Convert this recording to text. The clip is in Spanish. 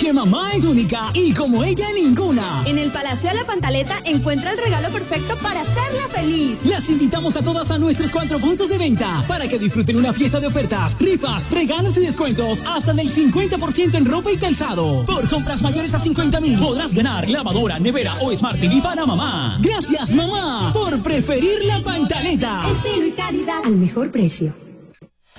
porque mamá es única y como ella ninguna. En el Palacio de la Pantaleta encuentra el regalo perfecto para hacerla feliz. Las invitamos a todas a nuestros 4 puntos de venta para que disfruten una fiesta de ofertas, rifas, regalos y descuentos hasta del 50% en ropa y calzado. Por compras mayores a 50,000 podrás ganar lavadora, nevera o Smart TV para mamá. Gracias, mamá, por preferir la Pantaleta. Estilo y calidad al mejor precio.